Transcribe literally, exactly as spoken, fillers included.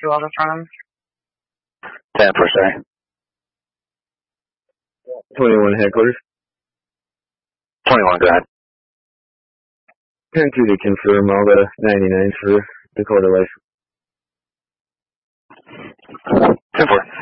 do all the from? ten four, sorry. twenty-one headquarters. twenty-one, go ahead. ten two to confirm all the ninety-nines for Dakota Life. ten four.